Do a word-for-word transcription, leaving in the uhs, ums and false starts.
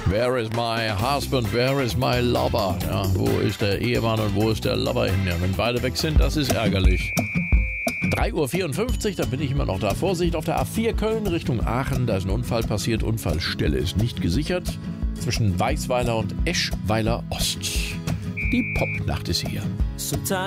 Where is my husband, where is my lover? Ja, wo ist der Ehemann und wo ist der Lover hin? Ja, wenn beide weg sind, das ist ärgerlich. drei Uhr vierundfünfzig, dann bin ich immer noch da. Vorsicht auf der A vier Köln Richtung Aachen, da ist ein Unfall passiert. Unfallstelle ist nicht gesichert. Zwischen Weißweiler und Eschweiler Ost. Die Popnacht ist hier.